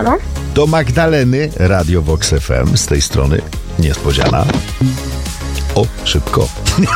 Halo? Do Magdaleny, Radio Vox FM, z tej strony niespodziana. O, szybko.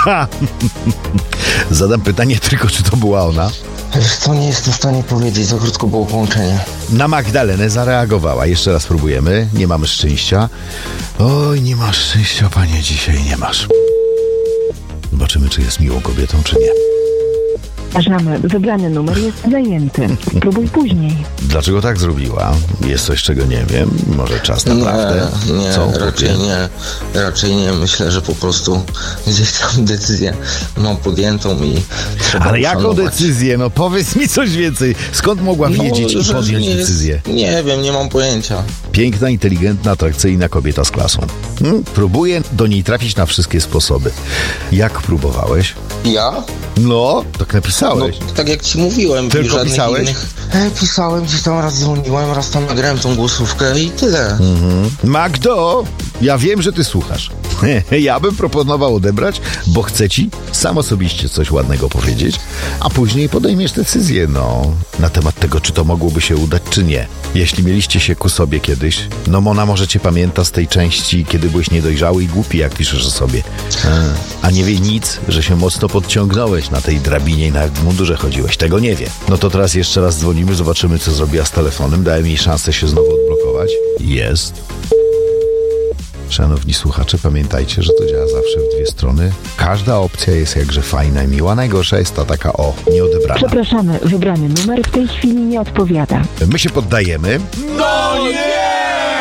Zadam pytanie tylko, czy to była ona? Wiesz co, nie jestem w stanie powiedzieć, za krótko było połączenie. Na Magdalenę zareagowała. Jeszcze raz próbujemy. Nie mamy szczęścia. Oj, nie masz szczęścia, panie, dzisiaj nie masz. Zobaczymy, czy jest miłą kobietą, czy nie. Przepraszamy, wybrany numer jest zajęty. Spróbuj później. Dlaczego tak zrobiła? Jest coś, czego nie wiem? Może czas naprawdę? Nie, Co? raczej nie. Myślę, że po prostu gdzieś tam decyzję mam podjętą i trzeba Ale jaką uszanować. decyzję? No powiedz mi coś więcej. Skąd mogła wiedzieć i że podjąć nie jest- decyzję? Nie wiem, nie mam pojęcia. Piękna, inteligentna, atrakcyjna kobieta z klasą. Próbuję do niej trafić na wszystkie sposoby. Jak próbowałeś? Ja? No, tak No, napisałeś. tak jak ci mówiłem. Tylko żadnych pisałeś? innych... Pisałem, gdzieś tam raz dzwoniłem, raz tam nagrałem tą głosówkę i tyle. Magdo, ja wiem, że ty słuchasz. Ja bym proponował odebrać, bo chcę ci sam osobiście coś ładnego powiedzieć, a później podejmiesz decyzję, na temat tego, czy to mogłoby się udać, czy nie. Jeśli mieliście się ku sobie kiedyś, Mona może cię pamięta z tej części, kiedy byłeś niedojrzały i głupi, jak piszesz o sobie. A nie wie nic, że się mocno podciągnąłeś na tej drabinie i nawet w mundurze chodziłeś. Tego nie wie. No to teraz jeszcze raz dzwonimy, zobaczymy, co zrobiła z telefonem. Dałem jej szansę się znowu odblokować. Jest. Szanowni słuchacze, pamiętajcie, że to działa zawsze w dwie strony. Każda opcja jest jakże fajna i miła. Najgorsza jest ta taka, nieodebrana. Przepraszamy, wybrany numer w tej chwili nie odpowiada. My się poddajemy. No nie!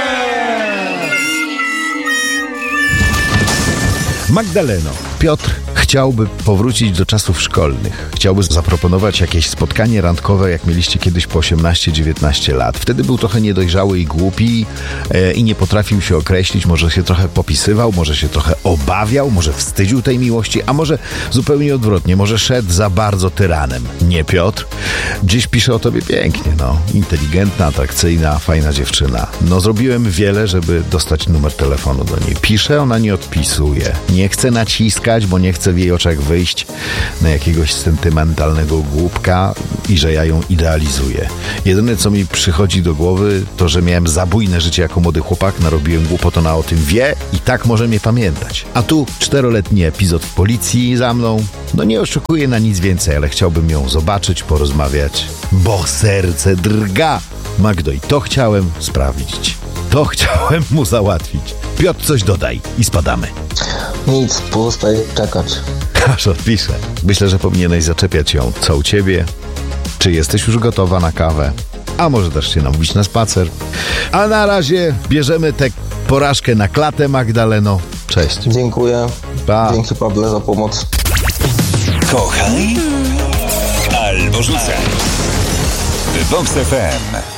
Magdaleno, Piotr chciałby powrócić do czasów szkolnych. Chciałby zaproponować jakieś spotkanie randkowe, jak mieliście kiedyś po 18-19 lat. Wtedy był trochę niedojrzały i głupi i nie potrafił się określić. Może się trochę popisywał, może się trochę obawiał, może wstydził tej miłości, a może zupełnie odwrotnie. Może szedł za bardzo tyranem. Nie, Piotr? Dziś pisze o tobie pięknie, Inteligentna, atrakcyjna, fajna dziewczyna. Zrobiłem wiele, żeby dostać numer telefonu do niej. Pisze, ona nie odpisuje. Nie chce naciskać, bo nie chce w jej oczach wyjść na jakiegoś sentymentalnego głupka i że ja ją idealizuję. Jedyne, co mi przychodzi do głowy, to, że miałem zabójne życie jako młody chłopak, narobiłem głupot, ona o tym wie i tak może mnie pamiętać. A tu 4-letni epizod w policji za mną. Nie oszukuję na nic więcej, ale chciałbym ją zobaczyć, porozmawiać, bo serce drga. Magdo, i to chciałem sprawdzić. To chciałem mu załatwić. Piotr, coś dodaj i spadamy. Nic, pozostaje czekać. Aż odpiszę. Myślę, że powinieneś zaczepiać ją. Co u ciebie? Czy jesteś już gotowa na kawę? A może też się namówić na spacer? A na razie bierzemy tę porażkę na klatę, Magdaleno. Cześć. Dziękuję. Pa. Dzięki, Pawle, za pomoc. Kochaj albo rzucaj. Vox FM.